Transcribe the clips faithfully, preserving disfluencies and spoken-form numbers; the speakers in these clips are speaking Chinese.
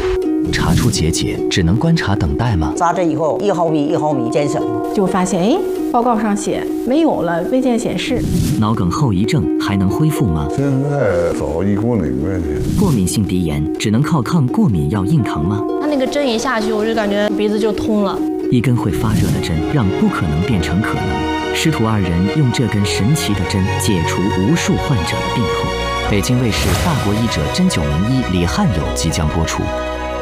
查出结节，只能观察等待吗？ 扎针以后，一毫米一毫米减少， 就发现，哎，报告上写没有了，未见显示。 脑梗后遗症还能恢复吗？ 现在早一过敏问题。 过敏性鼻炎只能靠抗过敏药硬扛吗？ 他那个针一下去，我就感觉鼻子就通了。 一根会发热的针，让不可能变成可能。师徒二人用这根神奇的针，解除无数患者的病痛。北京卫视《大国医者针灸名医李汉友》即将播出。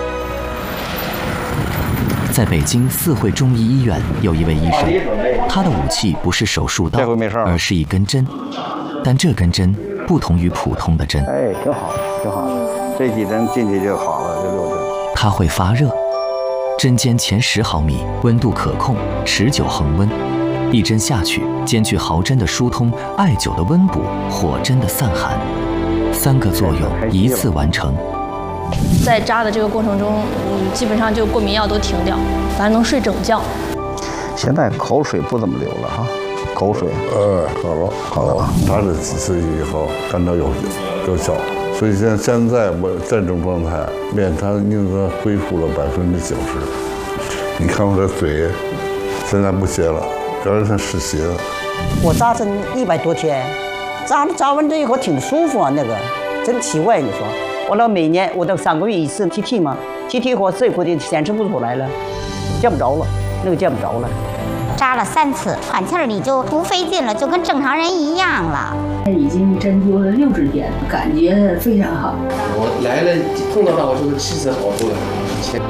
在北京四惠中医医院，有一位医生，他的武器不是手术刀，而是一根针。但这根针不同于普通的针。 哎，挺好，挺好。这几针进去就好了，这六针。 它会发热，针尖前十毫米，温度可控，持久恒温。一针下去，兼具毫针的疏通、艾灸的温补、火针的散寒，三个作用一次完成。 在扎的这个过程中，嗯，基本上就过敏药都停掉，反正能睡整觉。 现在口水不怎么流了哈，口水。 呃，好了好了，扎了几次以后感到有有效，所以现现在我这种状态，面瘫应该恢复了百分之九十。你看我这嘴，现在不斜了，原来它是斜的。 我扎针一百多天，扎扎完针以后挺舒服啊，那个真奇怪，你说。我到每年我到三个月一次 T T 嘛 ，T T 后这回的显示不出来了，见不着了，那个见不着了。 扎了三次，喘气儿你就不费劲了，就跟正常人一样了。 已经针灸了六十天，感觉非常好。 我来了碰到他，我就气色好多了。